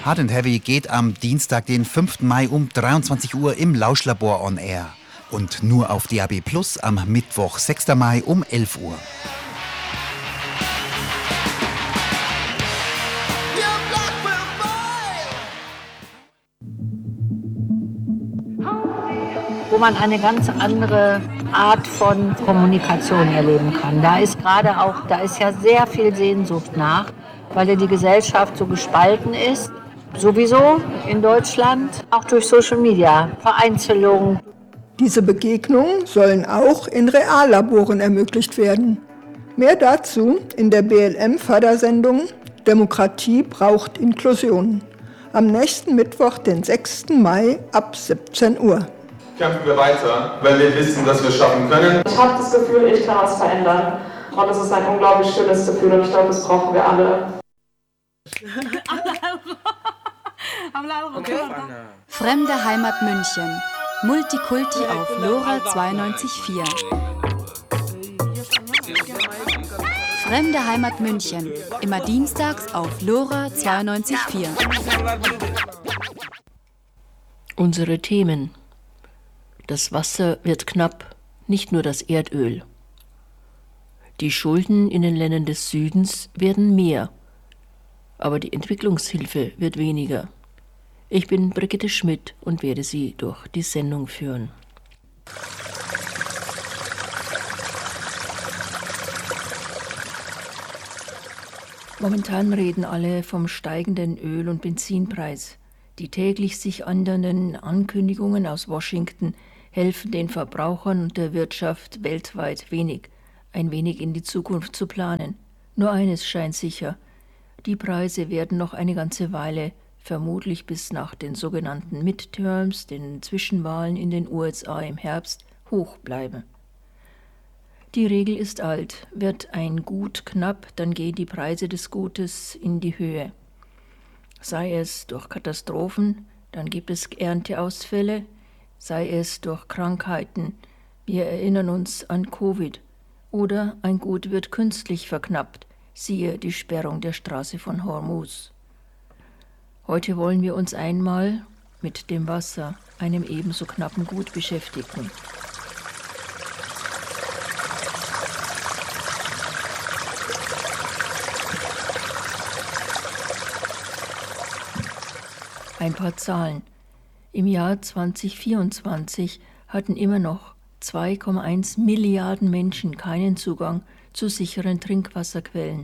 Hard and Heavy geht am Dienstag, den 5. Mai um 23 Uhr im Lauschlabor on Air. Und nur auf DAB Plus am Mittwoch, 6. Mai um 11 Uhr. Wo man eine ganz andere Art von Kommunikation erleben kann. Da ist ja sehr viel Sehnsucht nach, weil ja die Gesellschaft so gespalten ist. Sowieso in Deutschland, auch durch Social Media, Vereinzelung. Diese Begegnungen sollen auch in Reallaboren ermöglicht werden. Mehr dazu in der BLM-Fördersendung Demokratie braucht Inklusion. Am nächsten Mittwoch, den 6. Mai ab 17 Uhr. Kämpfen wir weiter, weil wir wissen, dass wir es schaffen können. Ich habe das Gefühl, ich kann was verändern. Und es ist ein unglaublich schönes Gefühl und ich glaube, das brauchen wir alle. Okay. Fremde Heimat München. Multikulti auf LoRa 92.4. Fremde Heimat München. Immer dienstags auf LoRa 92.4. Unsere Themen. Das Wasser wird knapp, nicht nur das Erdöl. Die Schulden in den Ländern des Südens werden mehr, aber die Entwicklungshilfe wird weniger. Ich bin Brigitte Schmidt und werde Sie durch die Sendung führen. Momentan reden alle vom steigenden Öl- und Benzinpreis. Die täglich sich ändernden Ankündigungen aus Washington helfen den Verbrauchern und der Wirtschaft weltweit wenig, ein wenig in die Zukunft zu planen. Nur eines scheint sicher: Die Preise werden noch eine ganze Weile, vermutlich bis nach den sogenannten Midterms, den Zwischenwahlen in den USA im Herbst, hoch bleiben. Die Regel ist alt: Wird ein Gut knapp, dann gehen die Preise des Gutes in die Höhe. Sei es durch Katastrophen, dann gibt es Ernteausfälle, sei es durch Krankheiten, wir erinnern uns an Covid, oder ein Gut wird künstlich verknappt, siehe die Sperrung der Straße von Hormuz. Heute wollen wir uns einmal mit dem Wasser, einem ebenso knappen Gut, beschäftigen. Ein paar Zahlen. Im Jahr 2024 hatten immer noch 2,1 Milliarden Menschen keinen Zugang zu sicheren Trinkwasserquellen.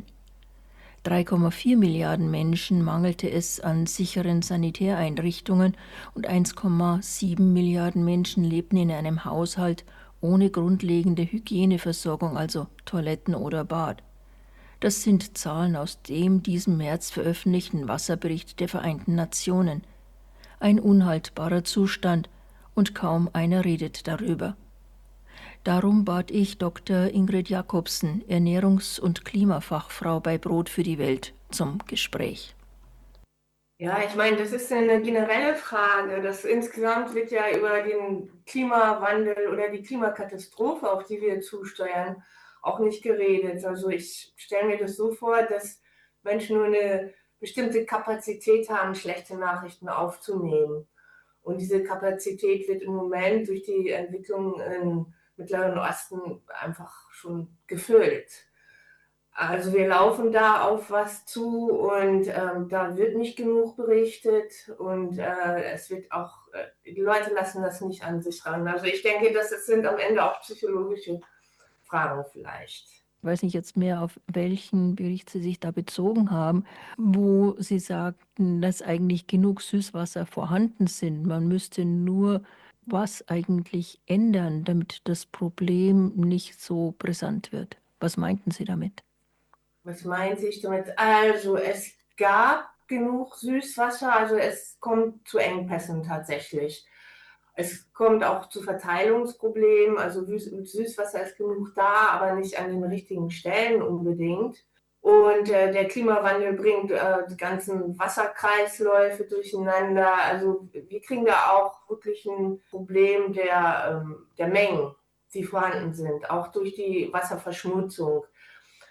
3,4 Milliarden Menschen mangelte es an sicheren Sanitäreinrichtungen und 1,7 Milliarden Menschen lebten in einem Haushalt ohne grundlegende Hygieneversorgung, also Toiletten oder Bad. Das sind Zahlen aus dem diesem März veröffentlichten Wasserbericht der Vereinten Nationen. Ein unhaltbarer Zustand und kaum einer redet darüber. Darum bat ich Dr. Ingrid Jakobsen, Ernährungs- und Klimafachfrau bei Brot für die Welt, zum Gespräch. Ja, ich meine, das ist eine generelle Frage. Das insgesamt wird ja über den Klimawandel oder die Klimakatastrophe, auf die wir zusteuern, auch nicht geredet. Also ich stelle mir das so vor, dass Menschen nur eine bestimmte Kapazität haben, schlechte Nachrichten aufzunehmen. Und diese Kapazität wird im Moment durch die Entwicklung im Mittleren Osten einfach schon gefüllt. Also wir laufen da auf was zu und da wird nicht genug berichtet und es wird auch, die Leute lassen das nicht an sich ran. Also ich denke, das sind am Ende auch psychologische Fragen vielleicht. Ich weiß nicht jetzt mehr, auf welchen Bericht Sie sich da bezogen haben, wo Sie sagten, dass eigentlich genug Süßwasser vorhanden sind. Man müsste nur was eigentlich ändern, damit das Problem nicht so brisant wird. Was meinten Sie damit? Was meinte ich damit? Also es gab genug Süßwasser, also es kommt zu Engpässen tatsächlich. Es kommt auch zu Verteilungsproblemen, also Süßwasser ist genug da, aber nicht an den richtigen Stellen unbedingt. Und der Klimawandel bringt die ganzen Wasserkreisläufe durcheinander. Also wir kriegen da auch wirklich ein Problem der Mengen, die vorhanden sind, auch durch die Wasserverschmutzung.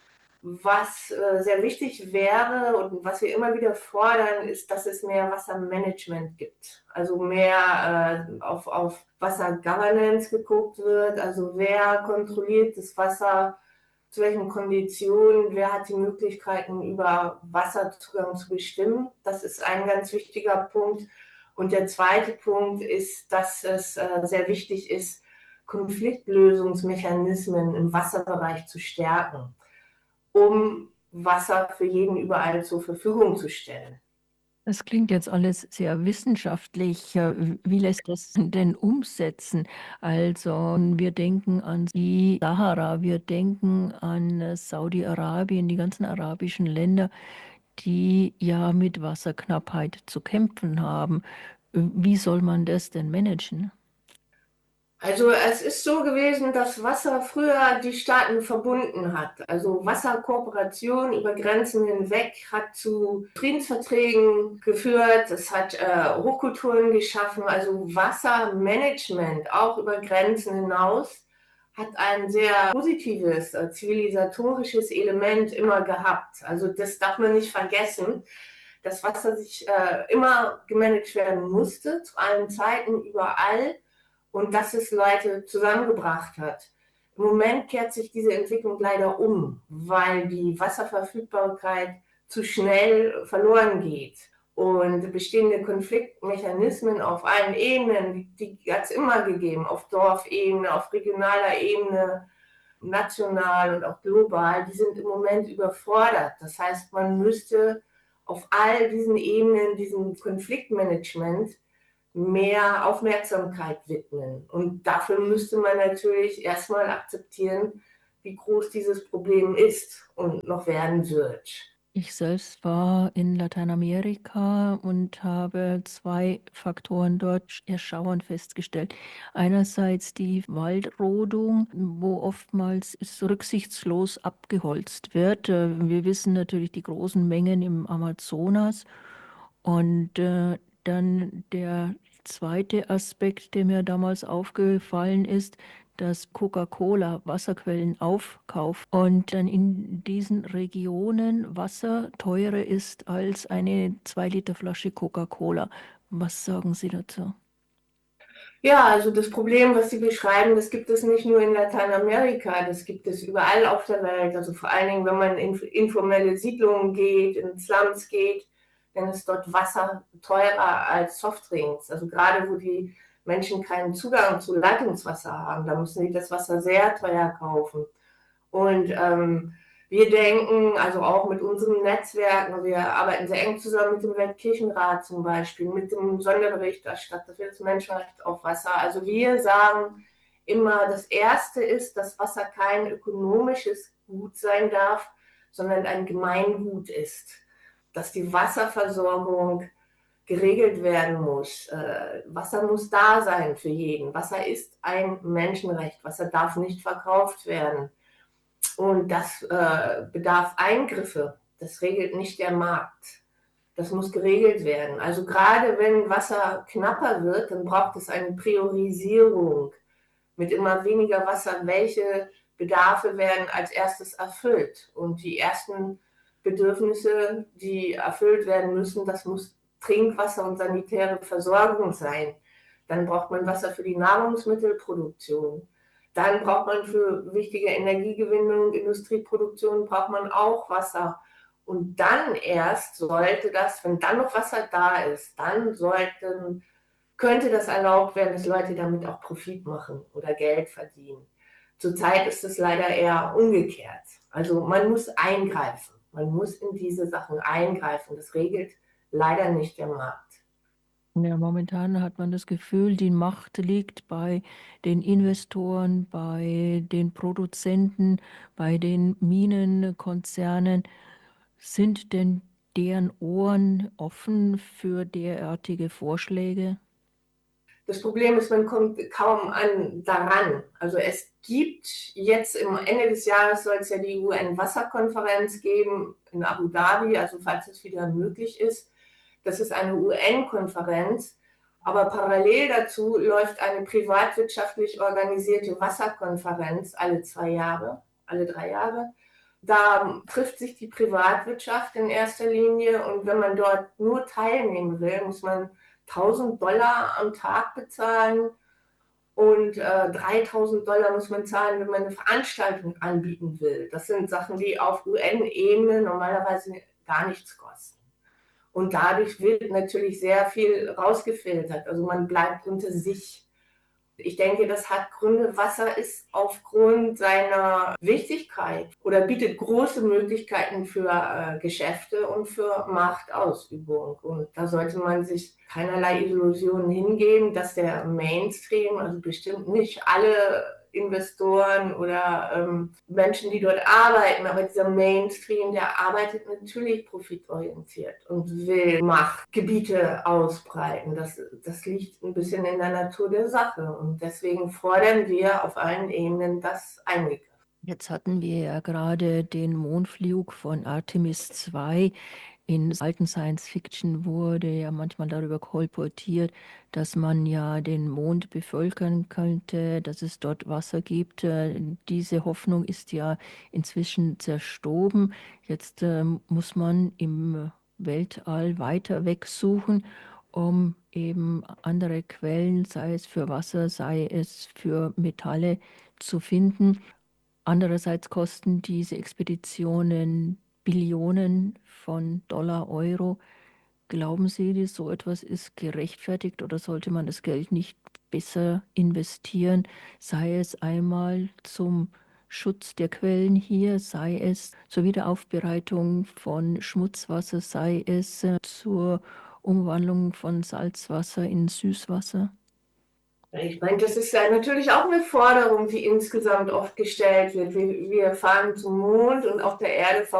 Was sehr wichtig wäre und was wir immer wieder fordern, ist, dass es mehr Wassermanagement gibt. Also mehr auf Wassergovernance geguckt wird. Also wer kontrolliert das Wasser, zu welchen Konditionen, wer hat die Möglichkeiten, über Wasserzugang zu bestimmen. Das ist ein ganz wichtiger Punkt. Und der zweite Punkt ist, dass es sehr wichtig ist, Konfliktlösungsmechanismen im Wasserbereich zu stärken, um Wasser für jeden überall zur Verfügung zu stellen. Das klingt jetzt alles sehr wissenschaftlich. Wie lässt das denn umsetzen? Also wir denken an die Sahara, wir denken an Saudi-Arabien, die ganzen arabischen Länder, die ja mit Wasserknappheit zu kämpfen haben. Wie soll man das denn managen? Also es ist so gewesen, dass Wasser früher die Staaten verbunden hat. Also Wasserkooperation über Grenzen hinweg hat zu Friedensverträgen geführt. Es hat Hochkulturen geschaffen. Also Wassermanagement auch über Grenzen hinaus hat ein sehr positives, zivilisatorisches Element immer gehabt. Also das darf man nicht vergessen, dass Wasser sich immer gemanagt werden musste, zu allen Zeiten, überall. Und dass es Leute zusammengebracht hat. Im Moment kehrt sich diese Entwicklung leider um, weil die Wasserverfügbarkeit zu schnell verloren geht. Und bestehende Konfliktmechanismen auf allen Ebenen, die hat es immer gegeben, auf Dorfebene, auf regionaler Ebene, national und auch global, die sind im Moment überfordert. Das heißt, man müsste auf all diesen Ebenen, diesem Konfliktmanagement, mehr Aufmerksamkeit widmen. Und dafür müsste man natürlich erstmal akzeptieren, wie groß dieses Problem ist und noch werden wird. Ich selbst war in Lateinamerika und habe zwei Faktoren dort erschauernd festgestellt. Einerseits die Waldrodung, wo oftmals rücksichtslos abgeholzt wird. Wir wissen natürlich die großen Mengen im Amazonas. Und dann der zweite Aspekt, der mir damals aufgefallen ist, dass Coca-Cola Wasserquellen aufkauft und dann in diesen Regionen Wasser teurer ist als eine 2 Liter Flasche Coca-Cola. Was sagen Sie dazu? Ja, also das Problem, was Sie beschreiben, das gibt es nicht nur in Lateinamerika, das gibt es überall auf der Welt. Also vor allen Dingen, wenn man in informelle Siedlungen geht, in Slums geht, dann ist dort Wasser teurer als Softdrinks. Also gerade wo die Menschen keinen Zugang zu Leitungswasser haben, da müssen sie das Wasser sehr teuer kaufen. Und wir denken, also auch mit unseren Netzwerken, wir arbeiten sehr eng zusammen mit dem Weltkirchenrat zum Beispiel, mit dem Sonderberichterstatter für das Menschenrecht auf Wasser. Also wir sagen immer, das Erste ist, dass Wasser kein ökonomisches Gut sein darf, sondern ein Gemeingut ist. Dass die Wasserversorgung geregelt werden muss. Wasser muss da sein für jeden. Wasser ist ein Menschenrecht. Wasser darf nicht verkauft werden. Und das bedarf Eingriffe. Das regelt nicht der Markt. Das muss geregelt werden. Also gerade wenn Wasser knapper wird, dann braucht es eine Priorisierung mit immer weniger Wasser. Welche Bedarfe werden als erstes erfüllt? Und die ersten Bedürfnisse, die erfüllt werden müssen, das muss Trinkwasser und sanitäre Versorgung sein. Dann braucht man Wasser für die Nahrungsmittelproduktion. Dann braucht man für wichtige Energiegewinnung, Industrieproduktion, braucht man auch Wasser. Und dann erst sollte das, wenn dann noch Wasser da ist, dann könnte das erlaubt werden, dass Leute damit auch Profit machen oder Geld verdienen. Zurzeit ist es leider eher umgekehrt. Also man muss eingreifen. Man muss in diese Sachen eingreifen. Das regelt leider nicht der Markt. Ja, momentan hat man das Gefühl, die Macht liegt bei den Investoren, bei den Produzenten, bei den Minenkonzernen. Sind denn deren Ohren offen für derartige Vorschläge? Das Problem ist, man kommt kaum daran. Also es gibt jetzt im Ende des Jahres soll es ja die UN-Wasserkonferenz geben in Abu Dhabi, also falls es wieder möglich ist. Das ist eine UN-Konferenz, aber parallel dazu läuft eine privatwirtschaftlich organisierte Wasserkonferenz alle 2 Jahre, alle 3 Jahre, Da trifft sich die Privatwirtschaft in erster Linie und wenn man dort nur teilnehmen will, muss man $1.000 am Tag bezahlen und $3.000 muss man zahlen, wenn man eine Veranstaltung anbieten will. Das sind Sachen, die auf UN-Ebene normalerweise gar nichts kosten. Und dadurch wird natürlich sehr viel rausgefiltert. Also man bleibt unter sich. Ich denke, das hat Gründe. Wasser ist aufgrund seiner Wichtigkeit oder bietet große Möglichkeiten für Geschäfte und für Machtausübung. Und da sollte man sich keinerlei Illusionen hingeben, dass der Mainstream, also bestimmt nicht alle Investoren oder Menschen, die dort arbeiten, aber dieser Mainstream, der arbeitet natürlich profitorientiert und will Machtgebiete ausbreiten. Das liegt ein bisschen in der Natur der Sache und deswegen fordern wir auf allen Ebenen das eingegriffen. Jetzt hatten wir ja gerade den Mondflug von Artemis 2. In alten Science Fiction wurde ja manchmal darüber kolportiert, dass man ja den Mond bevölkern könnte, dass es dort Wasser gibt. Diese Hoffnung ist ja inzwischen zerstorben. Jetzt muss man im Weltall weiter wegsuchen, um eben andere Quellen, sei es für Wasser, sei es für Metalle, zu finden. Andererseits kosten diese Expeditionen Billionen von Dollar, Euro. Glauben Sie, dass so etwas ist gerechtfertigt oder sollte man das Geld nicht besser investieren, sei es einmal zum Schutz der Quellen hier, sei es zur Wiederaufbereitung von Schmutzwasser, sei es zur Umwandlung von Salzwasser in Süßwasser? Ich meine, das ist ja natürlich auch eine Forderung, die insgesamt oft gestellt wird. Wir fahren zum Mond und auf der Erde